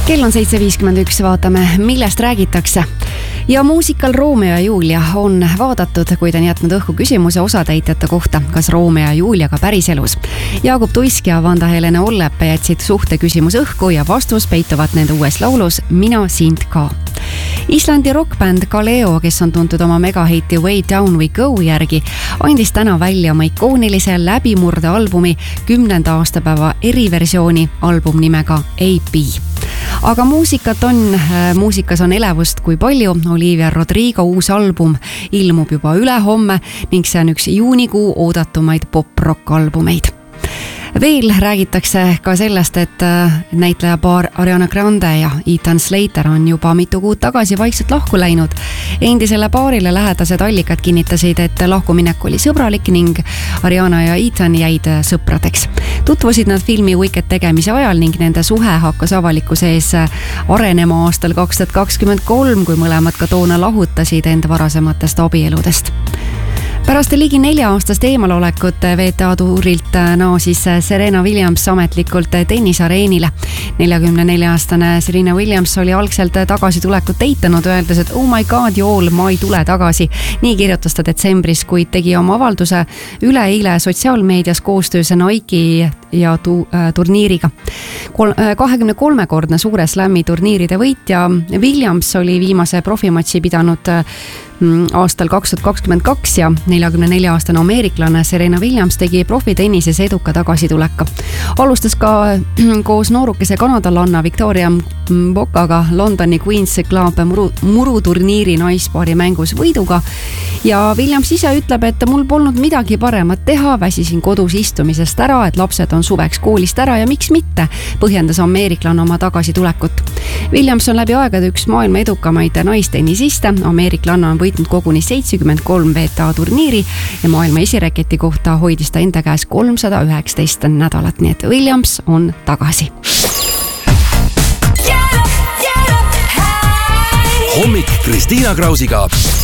Kell on 7.51, vaatame, millest räägitakse. Ja muusikal Romeo ja Julia on vaadatud, kuid on jätnud õhku küsimuse osatäitjate kohta, kas Romeo ja Julia ka päriselus. Jaagup Tuisk ja Vanda-Helene Ollep jätsid suhte küsimus õhku ja vastus peituvad nende uues laulus Mina sind ka. Islandi rockbänd Kaleo, kes on tuntud oma megahitti Way Down We Go järgi, andis täna välja oma ikoonilise läbimurde albumi 10. aastapäeva eriversiooni album nimega AP. Aga muusikas on elevust kui palju. Olivia Rodrigo uus album ilmub juba ülehomme ning see on üks juunikuu oodatumaid pop-rock albumeid. Veel räägitakse ka sellest, et näitlejapaar Ariana Grande ja Ethan Slater on juba mitu kuud tagasi vaikselt lahku läinud. Endisele paarile lähedased allikad kinnitasid, et lahkuminek oli sõbralik ning Ariana ja Ethan jäid sõpradeks. Tutvusid nad filmi Wicked tegemise ajal ning nende suhe hakkas avalikkuse ees arenema aastal 2023, kui mõlemad ka toona lahutasid end varasematest abieludest. Pärast ligi 4-aastast eemalolekut VTA tuurilt naasis Serena Williams ametlikult tennisareenile. 44-aastane Serena Williams oli algselt tagasitulekut eitanud, öeldes, et oh my god, jool, ma ei tule tagasi. Nii kirjutas ta detsembris, kuid tegi oma avalduse üleeile sotsiaalmeedias koostöös Nike ja turniiriga. 23-kordne suure slammi turniiride võitja Williams oli viimase profimatsi pidanud aastal 2022 ja 44-aastane ameeriklane Serena Williams tegi profitennises eduka tagasituleka. Alustas ka koos noorukese kanadalanna Victoria Mbokaga Londoni Queen's Club muruturniiri naispaari mängus võiduga ja Williams ise ütleb, et mul polnud midagi paremat teha, väsisin kodus istumisest ära, et lapsed on suveks koolist ära ja miks mitte, põhjendas ameeriklane oma tagasitulekut. Williams on läbi aegade üks maailma edukamaid naistennisiste, ameeriklane on võitnud koguni 73 VTA turniiri ja maailma esireketi kohta hoidis ta enda käes 319 nädalat, nii et Williams on tagasi. Hommik Kristiina Krausiga.